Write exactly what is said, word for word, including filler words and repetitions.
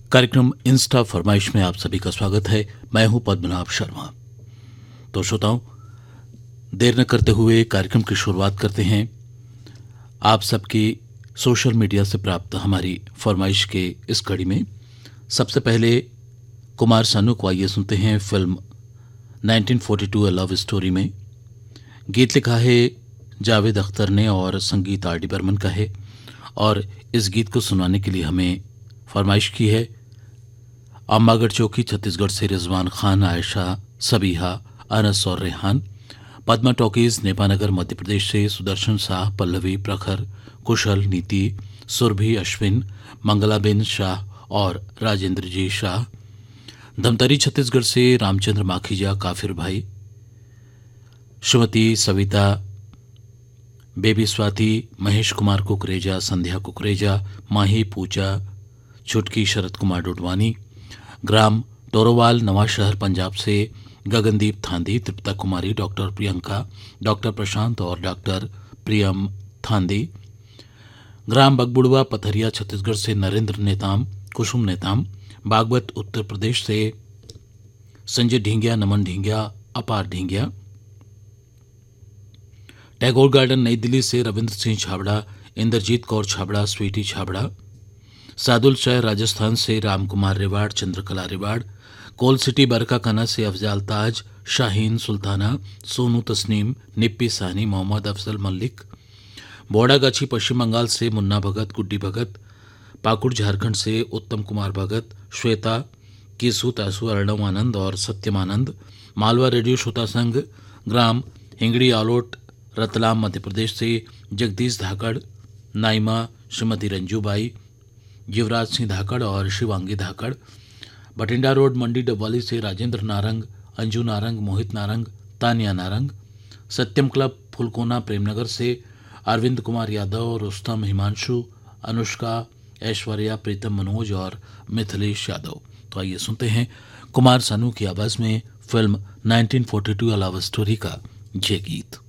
कार्यक्रम इंस्टा फरमाइश में आप सभी का स्वागत है। मैं हूं पद्मनाभ शर्मा। तो श्रोताओं, देर न करते हुए कार्यक्रम की शुरुआत करते हैं। आप सबकी सोशल मीडिया से प्राप्त हमारी फरमाइश के इस कड़ी में सबसे पहले कुमार सानू को आइए सुनते हैं film nineteen forty to a love story में। गीत लिखा है जावेद अख्तर ने और संगीत आर डी बर्मन का है, और इस गीत को सुनाने के लिए हमें फरमाइश की है अम्बागढ़ चौकी छत्तीसगढ़ से रिजवान खान, आयशा, सबीहा, अनस और रेहान। पद्मा टॉकीज नेपानगर मध्य प्रदेश से सुदर्शन शाह, पल्लवी, प्रखर, कुशल, नीति, सुरभि, अश्विन, मंगलाबेन शाह और राजेंद्र जी शाह। धमतरी छत्तीसगढ़ से रामचंद्र माखीजा, काफिर भाई, श्रीमती सविता, बेबी स्वाति, महेश कुमार कुकरेजा, संध्या कुकरेजा, माही, पूजा, छुटकी, शरद कुमार डोडवानी। ग्राम टोरोवाल, नवा शहर पंजाब से गगनदीप थांदी, तृप्ता कुमारी, डॉक्टर प्रियंका, डॉक्टर प्रशांत और डॉक्टर प्रियम थांदी। ग्राम बगबुड़वा, पथरिया छत्तीसगढ़ से नरेंद्र नेताम, कुसुम नेताम। बागवत उत्तर प्रदेश से संजय ढींगिया, नमन ढींगिया, अपार ढींगिया। टैगोर गार्डन नई दिल्ली से रविंद्र सिंह छाबड़ा, इंद्रजीत कौर छाबड़ा, स्वीटी छाबड़ा। सादुल शाह राजस्थान से रामकुमार रेवाड़, चंद्रकला रेवाड़। कोल सिटी बरकाकाना से अफजाल ताज, शाहीन सुल्ताना, सोनू तस्नीम, निप्पी साहनी, मोहम्मद अफजल मल्लिक। बोड़ागाछी पश्चिम बंगाल से मुन्ना भगत, गुड्डी भगत। पाकुड़ झारखंड से उत्तम कुमार भगत, श्वेता, कीसू, तासु, अर्णव आनंद और सत्यम आनंद। मालवा रेडियो श्रोता संघ, ग्राम हिंगड़ी आलोट, रतलाम मध्य प्रदेश से जगदीश धाकड़, नाइमा, श्रीमती रंजूबाई, युवराज सिंह धाकड़ और शिवांगी धाकड़। बठिंडा रोड मंडी डबवाली से राजेंद्र नारंग, अंजू नारंग, मोहित नारंग, तानिया नारंग। सत्यम क्लब फुलकोना प्रेमनगर से अरविंद कुमार यादव, रुस्तम, हिमांशु, अनुष्का, ऐश्वर्या, प्रीतम, मनोज और मिथिलेश यादव। तो आइए सुनते हैं कुमार सानू की आवाज में film nineteen forty to a love story का ये गीत।